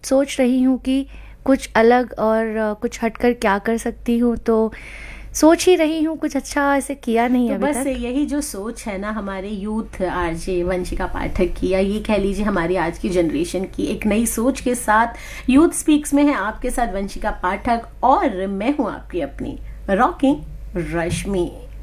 सोच रही हूँ कि कुछ अलग और कुछ हटकर क्या कर सकती हूँ, तो सोच ही रही हूँ, कुछ अच्छा ऐसे किया नहीं तो अभी बस तक। यही जो सोच है ना हमारे यूथ आरजे वंशिका पाठक की, या ये कह लीजिए हमारी आज की जनरेशन की, एक नई सोच के साथ यूथ स्पीक्स में है आपके साथ वंशिका पाठक, और मैं हूँ आपकी अपनी रॉकिंग रश्मि।